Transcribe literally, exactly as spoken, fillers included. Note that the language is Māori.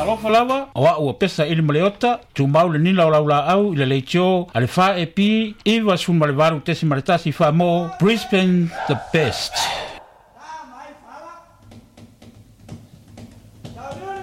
Alofa lawa, awa ua pesa ili maleota, tu mau le nila o laula au, ile leitio, ale fa e pi, iwa su malevaru tesi maletasi fa mo, Brisbane the best.